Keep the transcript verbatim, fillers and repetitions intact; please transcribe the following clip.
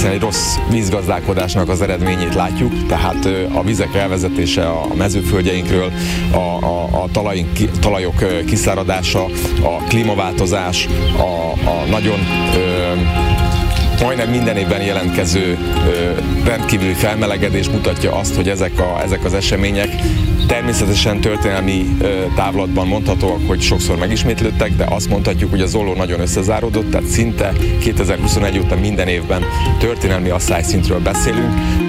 egyszerűen egy rossz vízgazdálkodásnak az eredményét látjuk, tehát a vizek elvezetése a mezőföldjeinkről, a, a, a talajink, talajok kiszáradása, a klímaváltozás, a, a nagyon ö, majdnem minden évben jelentkező ö, rendkívüli felmelegedés mutatja azt, hogy ezek, a, ezek az események természetesen történelmi ö, távlatban mondhatóak, hogy sokszor megismétlődtek, de azt mondhatjuk, hogy az olló nagyon összezáródott, tehát szinte kétezer-huszonegy óta minden évben történelmi asszályszintről beszélünk,